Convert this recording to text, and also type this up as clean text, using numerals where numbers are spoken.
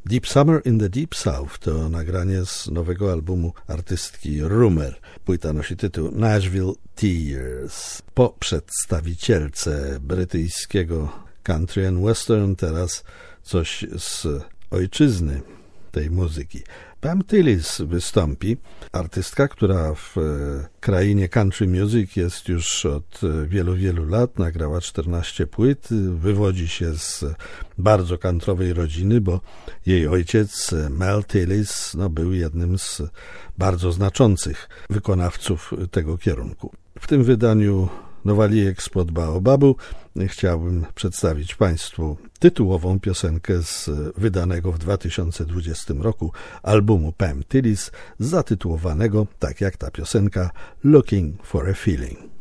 Deep Summer in the Deep South to nagranie z nowego albumu artystki Rumer. Płyta nosi tytuł Nashville Tears. Po przedstawicielce brytyjskiego country and western teraz coś z ojczyzny tej muzyki. Pam Tillis wystąpi, artystka, która w krainie country music jest już od wielu lat, nagrała 14 płyt, wywodzi się z bardzo countrywej rodziny, bo jej ojciec Mel Tillis był jednym z bardzo znaczących wykonawców tego kierunku. W tym wydaniu Nowaliek spod Baobabu chciałbym przedstawić Państwu tytułową piosenkę z wydanego w 2020 roku albumu Pam Tillis, zatytułowanego, tak jak ta piosenka, Looking for a Feeling.